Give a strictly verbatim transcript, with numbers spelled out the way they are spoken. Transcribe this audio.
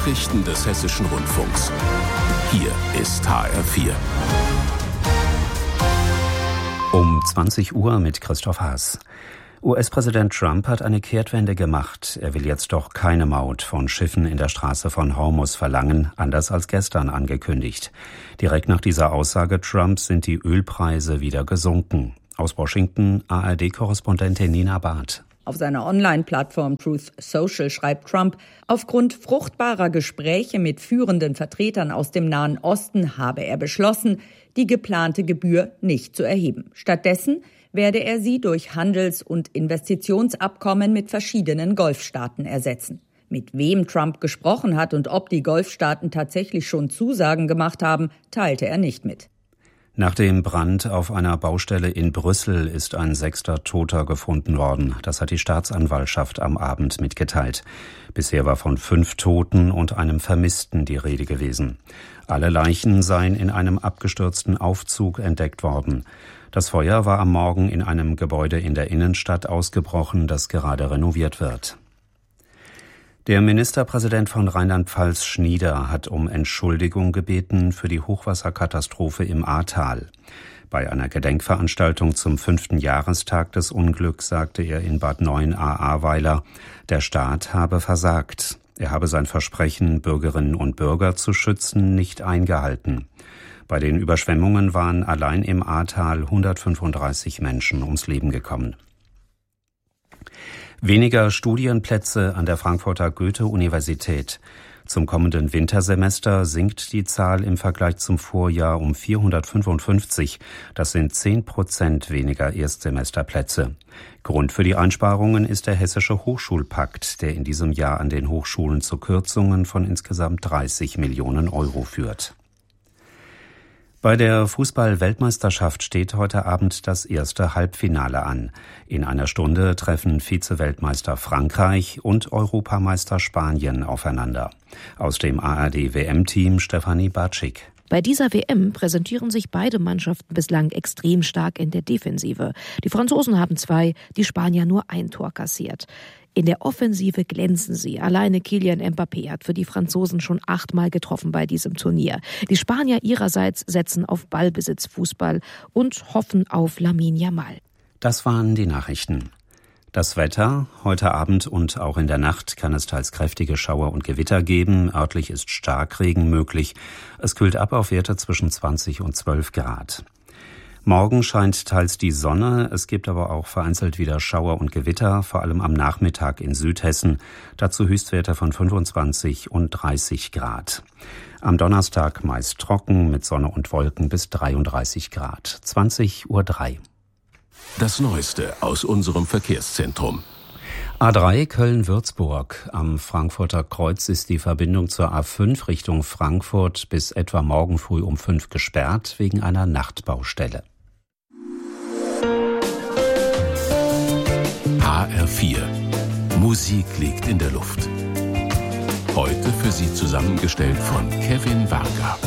Nachrichten des Hessischen Rundfunks. Hier ist H R vier. Um zwanzig Uhr mit Christoph Haas. U S-Präsident Trump hat eine Kehrtwende gemacht. Er will jetzt doch keine Maut von Schiffen in der Straße von Hormuz verlangen, anders als gestern angekündigt. Direkt nach dieser Aussage Trumps sind die Ölpreise wieder gesunken. Aus Washington A R D-Korrespondentin Nina Barth. Auf seiner Online-Plattform Truth Social schreibt Trump, aufgrund fruchtbarer Gespräche mit führenden Vertretern aus dem Nahen Osten habe er beschlossen, die geplante Gebühr nicht zu erheben. Stattdessen werde er sie durch Handels- und Investitionsabkommen mit verschiedenen Golfstaaten ersetzen. Mit wem Trump gesprochen hat und ob die Golfstaaten tatsächlich schon Zusagen gemacht haben, teilte er nicht mit. Nach dem Brand auf einer Baustelle in Brüssel ist ein sechster Toter gefunden worden. Das hat die Staatsanwaltschaft am Abend mitgeteilt. Bisher war von fünf Toten und einem Vermissten die Rede gewesen. Alle Leichen seien in einem abgestürzten Aufzug entdeckt worden. Das Feuer war am Morgen in einem Gebäude in der Innenstadt ausgebrochen, das gerade renoviert wird. Der Ministerpräsident von Rheinland-Pfalz Schnieder hat um Entschuldigung gebeten für die Hochwasserkatastrophe im Ahrtal. Bei einer Gedenkveranstaltung zum fünften Jahrestag des Unglücks sagte er in Bad Neuenahr-Ahrweiler, der Staat habe versagt. Er habe sein Versprechen, Bürgerinnen und Bürger zu schützen, nicht eingehalten. Bei den Überschwemmungen waren allein im Ahrtal hundertfünfunddreißig Menschen ums Leben gekommen. Weniger Studienplätze an der Frankfurter Goethe-Universität. Zum kommenden Wintersemester sinkt die Zahl im Vergleich zum Vorjahr um vierhundertfünfundfünfzig. Das sind zehn Prozent weniger Erstsemesterplätze. Grund für die Einsparungen ist der Hessische Hochschulpakt, der in diesem Jahr an den Hochschulen zu Kürzungen von insgesamt dreißig Millionen Euro führt. Bei der Fußball-Weltmeisterschaft steht heute Abend das erste Halbfinale an. In einer Stunde treffen Vize-Weltmeister Frankreich und Europameister Spanien aufeinander. Aus dem A R D-W M-Team Stefanie Batschik. Bei dieser W M präsentieren sich beide Mannschaften bislang extrem stark in der Defensive. Die Franzosen haben zwei, die Spanier nur ein Tor kassiert. In der Offensive glänzen sie. Alleine Kylian Mbappé hat für die Franzosen schon achtmal getroffen bei diesem Turnier. Die Spanier ihrerseits setzen auf Ballbesitzfußball und hoffen auf Lamine Yamal. Das waren die Nachrichten. Das Wetter: Heute Abend und auch in der Nacht kann es teils kräftige Schauer und Gewitter geben. Örtlich ist Starkregen möglich. Es kühlt ab auf Werte zwischen zwanzig und zwölf Grad. Morgen scheint teils die Sonne, es gibt aber auch vereinzelt wieder Schauer und Gewitter, vor allem am Nachmittag in Südhessen. Dazu Höchstwerte von fünfundzwanzig und dreißig Grad. Am Donnerstag meist trocken mit Sonne und Wolken bis dreiunddreißig Grad. zwanzig Uhr drei. Das Neueste aus unserem Verkehrszentrum. A drei Köln-Würzburg. Am Frankfurter Kreuz ist die Verbindung zur A fünf Richtung Frankfurt bis etwa morgen früh um fünf gesperrt wegen einer Nachtbaustelle. H R vier. Musik liegt in der Luft. Heute für Sie zusammengestellt von Kevin Varga.